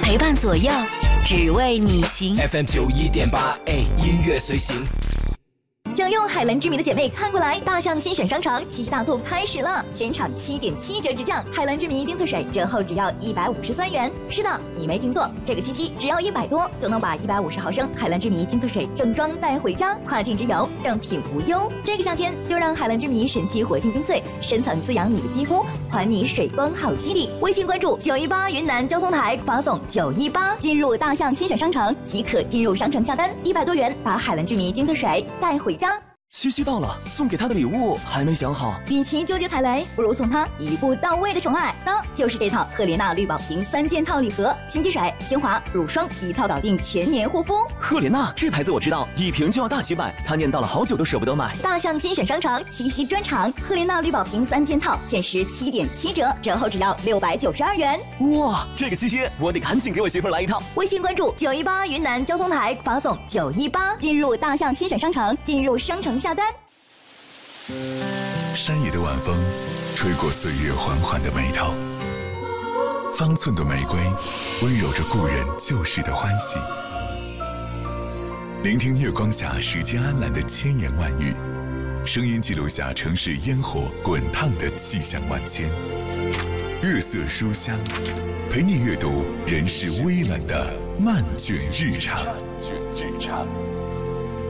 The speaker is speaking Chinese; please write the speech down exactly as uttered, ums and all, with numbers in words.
陪伴左右，只为你行。 F M 九一点八 A 音乐随行。 想用海蓝之谜的姐妹看过来，大象新选商城七夕大促开始了，全场七点七折直降，海蓝之谜精粹水折后只要一百五十三元。是的，你没听错，这个七夕只要一百多就能把一百五十毫升海蓝之谜精粹水正装带回家，跨境之游正品无忧。这个夏天就让海蓝之谜神奇活性精粹深层滋养你的肌肤，还你水光好肌理。微信关注九一八云南交通台，发送九一八进入大象新选商城即可进入商城下单，一百多元把海蓝之谜精粹水带回家。 七夕到了，送给他的礼物还没想好。 与其纠结踩雷，不如送他一步到位的宠爱。那就是这套赫莲娜绿宝瓶三件套礼盒，新机水、精华、乳霜一套搞定全年护肤。 赫莲娜这牌子我知道，一瓶就要大几百，他念叨了好久都舍不得买。 大象新选商城七夕专场，赫莲娜绿宝瓶三件套限时七点七折，折后只要六百九十二元。 哇，这个七夕我得赶紧给我媳妇来一套。 微信关注九一八云南交通台，发送九一八进入大象新选商城，进入商城下单。 山野的晚风吹过岁月缓缓的眉头，方寸的玫瑰温柔着故人旧时的欢喜。聆听月光下时间安澜的千言万语，声音记录下城市烟火滚烫的气象万千。月色书香，陪你阅读人世微澜的漫卷日常。漫卷日常。